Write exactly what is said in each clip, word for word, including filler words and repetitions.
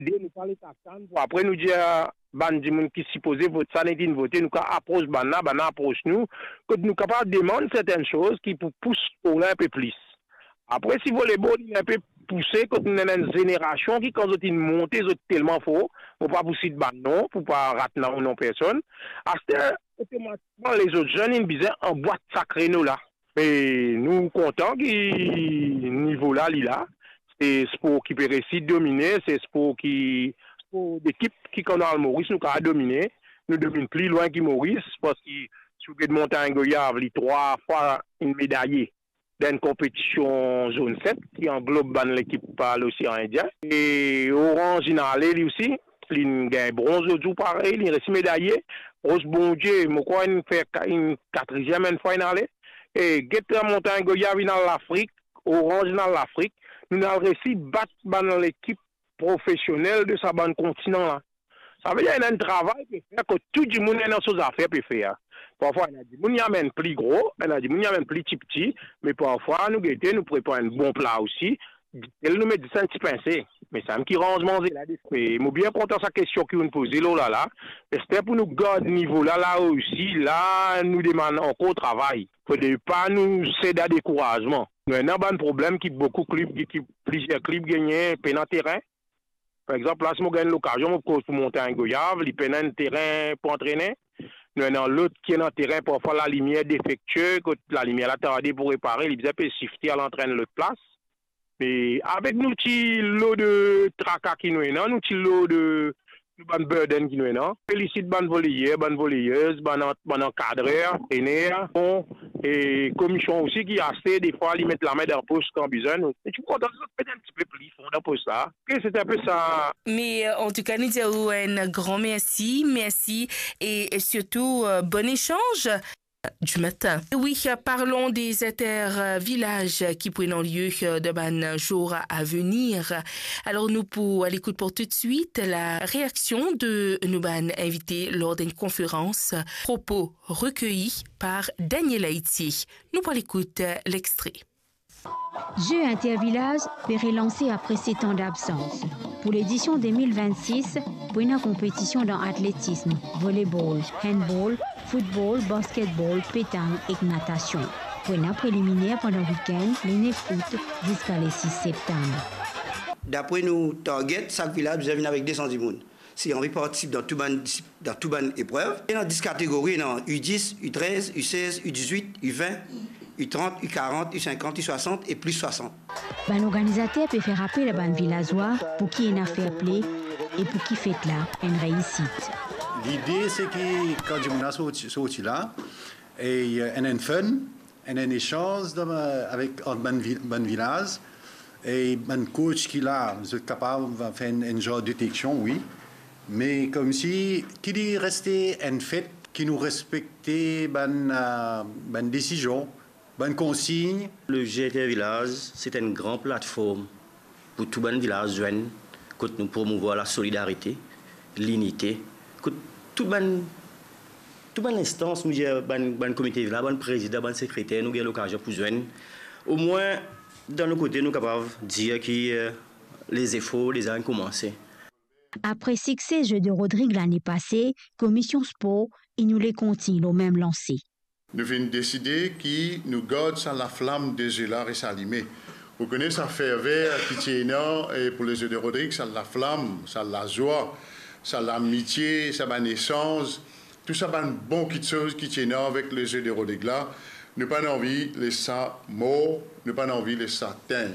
nous parler de pour après nous dire ban di moun qui supposé voter ça n'est pas voter nous approche banna banna approche nous que nous capable demander certaines choses qui pour pousse pour un peu plus après si vous les bon un peu pousser quand nous avons une génération qui quand ils monter tellement fort pour pas pousser de ban non pour pas rater non personne à ce automatiquement les autres jeunes ils disaient en boîte sacrée nous là et nous contents qui niveau là là c'est sport qui peut réussir dominer c'est sport qui d'équipe qui connaît le Maurice nous a dominé nous domine plus loin que Maurice parce que sur de montagne Goyave les trois fois une médaillée dans une compétition zone sept qui englobe l'équipe par l'océan Indien et Orange in allé lui aussi il gagne bronze au pareil il reste médaillé Rose bon Dieu moi quoi il fait une quatrième fois in allé et Guetta montagne Goyave dans l'Afrique Orange dans l'Afrique nous avons réussi battre dans l'équipe professionnel de sa bande continent là. Ça veut dire qu'il y a un travail que faire que tout le monde est dans ses affaires peut faire. Parfois, il y a des gens qui amènent plus gros, il y a des gens qui amènent plus petit petit, mais parfois, nous guettons, nous préparons un bon plat aussi. Elle nous met du un petit pincé. Mais ça me qui range manger là. Mais moi bien content sa question que vous nous posez là là. C'était pour nous garder niveau là là aussi. Là, nous demandons encore travail. Il ne faut pas nous céder à découragement. Nous avons un problème qui beaucoup de clubs, qui plusieurs clubs gagnent pendant terrain. Par exemple, là, si on gagne l'occasion pour monter un Goyave, il peine un terrain pour entraîner. Nous avons l'autre qui est dans le terrain, parfois la lumière défectueuse, quand la lumière est tardée pour réparer, il peut shifter à l'entraînement l'autre place. Mais avec nous, petit lot de tracas qui nous est là, nous, petit lot de ban burden qui nous est là. Félicite ban volleyeur, ban volleyeuse, ban encadreur, traîneur, et commission aussi qui a assez, des fois, ils mettent la main dans le poste quand besoin. Et tu comprends, peut-être un petit peu plus fond dans ça. C'est un peu ça. Mais en tout cas, nous disons un grand merci, merci et surtout bon échange du matin. Oui, parlons des inter-villages qui prennent lieu de ban jour à venir. Alors nous pour à l'écoute pour tout de suite la réaction de nos ban invités lors d'une conférence, propos recueillis par Daniel Haïti. Nous pour l'écoute l'extrait. Jeux intervillage est lancé après sept ans d'absence. Pour l'édition deux mille vingt-six, pour une compétition dans athlétisme, volleyball, handball, football, basketball, pétanque et natation. Pour une préliminaire pendant le week-end, le neuf août jusqu'à le six septembre. D'après nous, target, chaque village vient avec deux cents personnes. Si on participe dans tout dans tout ban épreuve, il y a dix catégories, dans U dix, U treize, U seize, U dix-huit, U vingt. U trente, U quarante, U cinquante, U soixante et plus soixante. Ben organisateur peut faire appel à ban villageois pour qui une affaire play et pour qui fait là une réussite. L'idée c'est que quand je suis sorti là, il y a un fun, un échange avec un ban village et un coach qui là, est capable de faire un genre de détection, oui, mais comme si qui dit rester un fait qui nous respectait ban ban décision. Bonne consigne. Le G T Village, c'est une grande plateforme pour tout le village jeune, que nous promouvoir la solidarité, l'unité, que tout le toute instance, nous avons un comité village, un président, un secrétaire, nous avons l'occasion pour jeunes. Au moins, dans le côté, nous sommes capables de dire que les efforts les ont commencé. Après succès Jeux de Rodrigue l'année passée, Commission Sport, il nous les continue au même lancé. Nous venons décider qui nous garde ça la flamme des Jeux là et s'allumer. Vous connaissez ça ferveur qui tient et pour les Jeux de Rodrigue, ça la flamme, ça la joie, ça l'amitié, ça la naissance, tout ça va bon quelque chose qui tient avec les Jeux de Rodrigue là. Nous pas envie de laisser ça mort, nous pas envie de laisser ça teindre.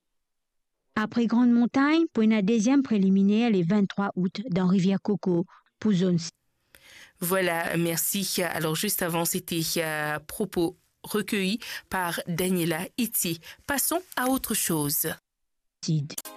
Après Grande Montagne, pour une deuxième préliminaire le vingt-trois août dans Rivière Coco pour zone six. Voilà, merci. Alors juste avant, c'était euh, propos recueillis par Daniela Iti. Passons à autre chose.